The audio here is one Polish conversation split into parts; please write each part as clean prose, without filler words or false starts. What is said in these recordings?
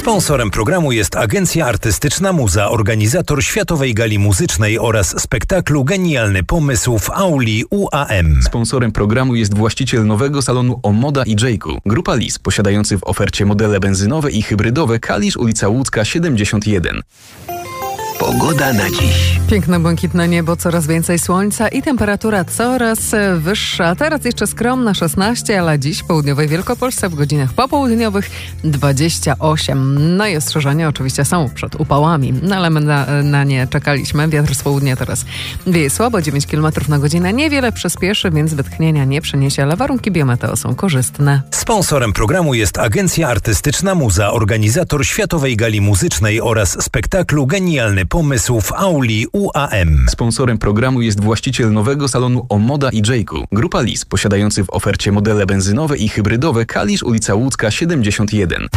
Sponsorem programu jest Agencja Artystyczna Muza, organizator Światowej Gali Muzycznej oraz spektaklu Genialny Pomysł w auli UAM. Sponsorem programu jest właściciel nowego salonu Omoda i Jayku. Grupa Lis, posiadający w ofercie modele benzynowe i hybrydowe. Kalisz, ulica Łódzka 71. Pogoda na dziś. Piękne, błękitne niebo, coraz więcej słońca i temperatura coraz wyższa. Teraz jeszcze skromna 16, ale dziś w południowej Wielkopolsce w godzinach popołudniowych 28. No i ostrzeżenia oczywiście są przed upałami, no ale my na nie czekaliśmy. Wiatr z południa teraz wieje słabo, 9 km na godzinę. Niewiele przyspieszy, więc wytchnienia nie przyniesie, ale warunki biometeo są korzystne. Sponsorem programu jest Agencja Artystyczna Muza, organizator Światowej Gali Muzycznej oraz spektaklu Genialny Pomysł w auli UAM. Sponsorem programu jest właściciel nowego salonu Omoda i Jayku. Grupa Lis, posiadający w ofercie modele benzynowe i hybrydowe. Kalisz, ulica Łódzka 71.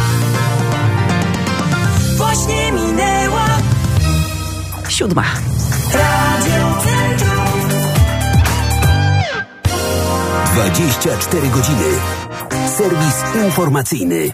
Właśnie minęła 7. Radio Centrum. 24 godziny. Serwis informacyjny.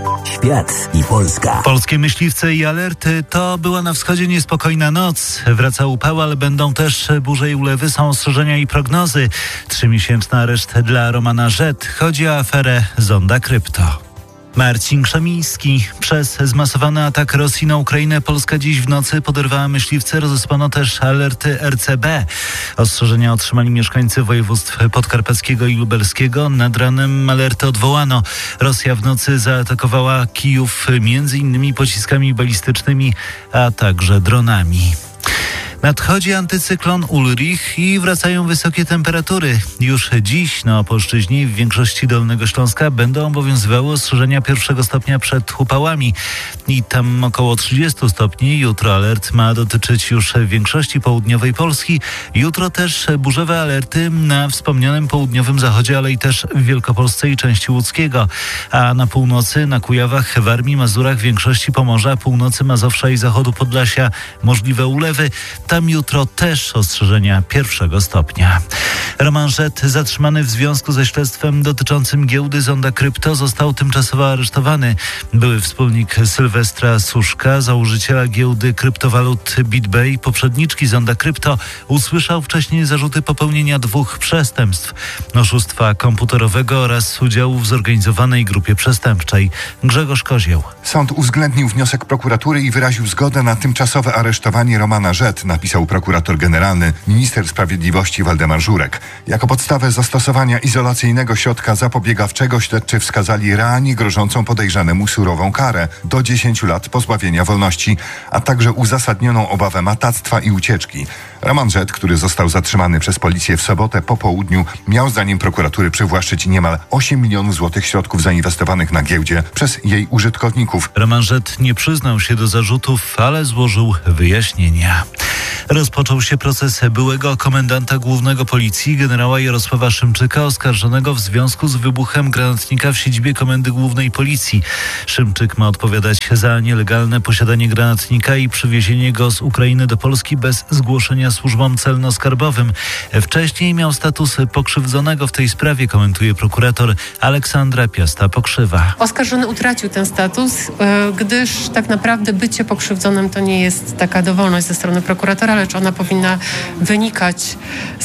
Świat i Polska. Polskie myśliwce i alerty. To była na wschodzie niespokojna noc. Wraca upał, ale będą też burze i ulewy. Są ostrzeżenia i prognozy. 3-miesięczny areszt dla Romana Z. Chodzi o aferę Zonda Krypto. Marcin Krzemiński. Przez zmasowany atak Rosji na Ukrainę Polska dziś w nocy poderwała myśliwce. Rozesłano też alerty RCB. Ostrzeżenia otrzymali mieszkańcy województw podkarpackiego i lubelskiego. Nad ranem alerty odwołano. Rosja w nocy zaatakowała Kijów m.in. pociskami balistycznymi, a także dronami. Nadchodzi antycyklon Ulrich i wracają wysokie temperatury. Już dziś na Opolszczyźnie i w większości Dolnego Śląska będą obowiązywały ostrzeżenia 1. stopnia przed upałami i tam około 30 stopni. Jutro alert ma dotyczyć już większości południowej Polski. Jutro też burzowe alerty na wspomnianym południowym zachodzie, ale i też w Wielkopolsce i części Łódzkiego. A na północy, na Kujawach, Warmii, Mazurach, większości Pomorza, północy Mazowsza i zachodu Podlasia możliwe ulewy. Tam jutro też ostrzeżenia 1. stopnia. Roman Z, zatrzymany w związku ze śledztwem dotyczącym giełdy Zonda Krypto, został tymczasowo aresztowany. Były wspólnik Sylwestra Suszka, założyciela giełdy kryptowalut BitBay, poprzedniczki Zonda Krypto, usłyszał wcześniej zarzuty popełnienia 2 przestępstw: oszustwa komputerowego oraz udziału w zorganizowanej grupie przestępczej. Grzegorz Kozieł. Sąd uwzględnił wniosek prokuratury i wyraził zgodę na tymczasowe aresztowanie Romana Z, napisał prokurator generalny, minister sprawiedliwości Waldemar Żurek. Jako podstawę zastosowania izolacyjnego środka zapobiegawczego śledczy wskazali realnie grożącą podejrzanemu surową karę do 10 lat pozbawienia wolności, a także uzasadnioną obawę matactwa i ucieczki. Roman Z, który został zatrzymany przez policję w sobotę po południu, miał zdaniem prokuratury przywłaszczyć niemal 8 milionów złotych środków zainwestowanych na giełdzie przez jej użytkowników. Roman Z nie przyznał się do zarzutów, ale złożył wyjaśnienia. Rozpoczął się proces byłego komendanta głównego policji generała Jarosława Szymczyka, oskarżonego w związku z wybuchem granatnika w siedzibie Komendy Głównej Policji. Szymczyk ma odpowiadać za nielegalne posiadanie granatnika i przywiezienie go z Ukrainy do Polski bez zgłoszenia służbom celno-skarbowym. Wcześniej miał status pokrzywdzonego w tej sprawie, komentuje prokurator Aleksandra Piasta-Pokrzywa. Oskarżony utracił ten status, gdyż tak naprawdę bycie pokrzywdzonym to nie jest taka dowolność ze strony prokuratora, lecz ona powinna wynikać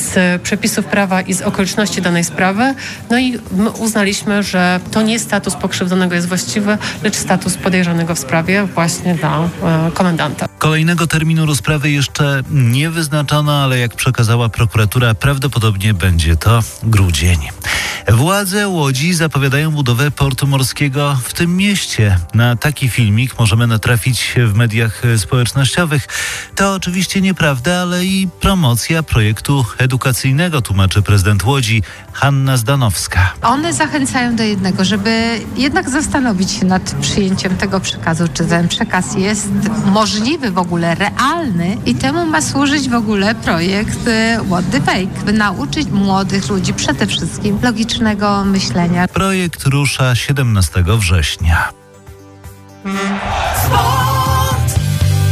z przepisów prawa i z okoliczności danej sprawy. No i my uznaliśmy, że to nie status pokrzywdzonego jest właściwy, lecz status podejrzanego w sprawie właśnie dla komendanta. Kolejnego terminu rozprawy jeszcze nie wyznaczono, ale jak przekazała prokuratura, prawdopodobnie będzie to grudzień. Władze Łodzi zapowiadają budowę portu morskiego w tym mieście. Na taki filmik możemy natrafić w mediach społecznościowych. To oczywiście nieprawda, ale i promocja projektu edukacyjnego, tłumaczy prezydent Łodzi Hanna Zdanowska. One zachęcają do jednego, żeby jednak zastanowić się nad przyjęciem tego przekazu, czy ten przekaz jest możliwy w ogóle, realny i temu ma służyć w ogóle projekt What the Fake, by nauczyć młodych ludzi przede wszystkim logicznego myślenia. Projekt rusza 17 września.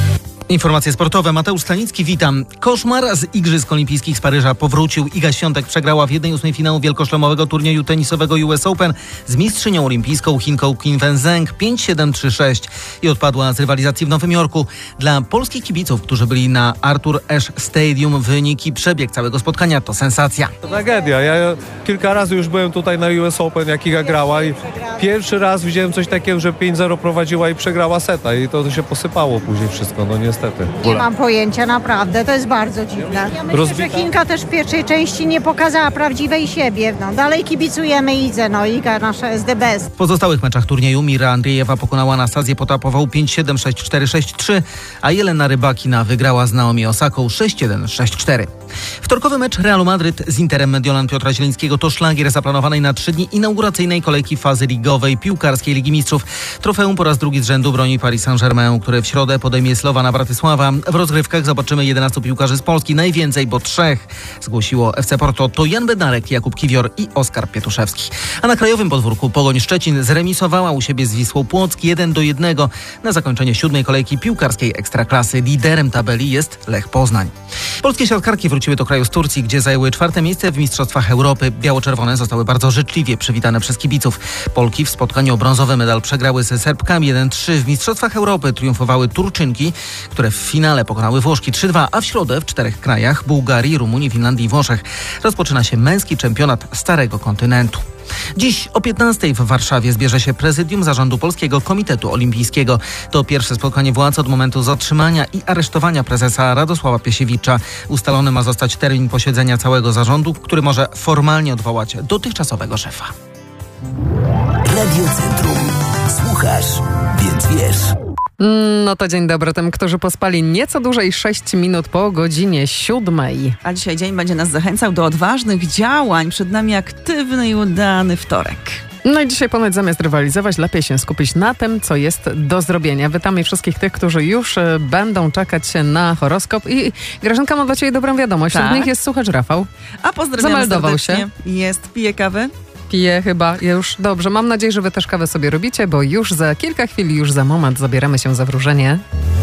Informacje sportowe. Mateusz Stanicki, witam. Koszmar z Igrzysk Olimpijskich z Paryża powrócił. Iga Świątek przegrała w 1/8 finału wielkoszlemowego turnieju tenisowego US Open z mistrzynią olimpijską Chinką Qin Wenzheng 5-7, 3-6 i odpadła z rywalizacji w Nowym Jorku. Dla polskich kibiców, którzy byli na Arthur Ashe Stadium, wynik i przebieg całego spotkania to sensacja. Tragedia. Ja kilka razy już byłem tutaj na US Open, jak Iga grała i pierwszy raz widziałem coś takiego, że 5-0 prowadziła i przegrała seta i to się posypało później wszystko, no niestety. Nie mam pojęcia, naprawdę, to jest bardzo dziwne. Ja myślę, że Chinka też w pierwszej części nie pokazała prawdziwej siebie. No, dalej kibicujemy Idze, Iga nasza jest the best. W pozostałych meczach turnieju Mira Andriejewa pokonała Anastazję Potapową 5-7, 6-4, 6-3, a Jelena Rybakina wygrała z Naomi Osaką 6-1, 6-4. Wtorkowy mecz Realu Madryt z Interem Mediolan Piotra Zielińskiego to szlagier zaplanowanej na 3 dni inauguracyjnej kolejki fazy ligowej piłkarskiej Ligi Mistrzów. Trofeum po raz drugi z rzędu broni Paris Saint-Germain, który w środę podejmie Slowana Bratysława. W rozgrywkach zobaczymy 11 piłkarzy z Polski, najwięcej, bo 3 zgłosiło FC Porto. To Jan Bednarek, Jakub Kiwior i Oskar Pietuszewski. A na krajowym podwórku Pogoń Szczecin zremisowała u siebie z Wisłą Płock 1-1 na zakończenie 7. kolejki piłkarskiej Ekstraklasy. Liderem tabeli jest Lech Poznań. Polskie siatkarki wróciły do kraju z Turcji, gdzie zajęły 4. miejsce w Mistrzostwach Europy. Biało-czerwone zostały bardzo życzliwie przywitane przez kibiców. Polki w spotkaniu o brązowy medal przegrały ze Serbkami 1-3. W Mistrzostwach Europy triumfowały Turczynki, które w finale pokonały Włoszki 3-2, a w środę w 4 krajach: Bułgarii, Rumunii, Finlandii i Włoszech rozpoczyna się męski czempionat Starego Kontynentu. Dziś o 15:00 w Warszawie zbierze się prezydium zarządu Polskiego Komitetu Olimpijskiego. To pierwsze spotkanie władz od momentu zatrzymania i aresztowania prezesa Radosława Piesiewicza. Ustalony ma zostać termin posiedzenia całego zarządu, który może formalnie odwołać dotychczasowego szefa. Radio Centrum. Słuchasz, więc wiesz. No to dzień dobry tym, którzy pospali nieco dłużej 6 minut po godzinie 7:00. A dzisiaj dzień będzie nas zachęcał do odważnych działań. Przed nami aktywny i udany wtorek. No i dzisiaj ponoć zamiast rywalizować, lepiej się skupić na tym, co jest do zrobienia. Witamy wszystkich tych, którzy już będą czekać na horoskop. I Grażynka, mam dla Ciebie dobrą wiadomość. Wśród nich jest słuchacz Rafał. A pozdrawiam Zameldował serdecznie. się. Jest, pije kawę. Piję chyba już. Dobrze, mam nadzieję, że Wy też kawę sobie robicie, bo już za kilka chwil, już za moment zabieramy się za wróżenie.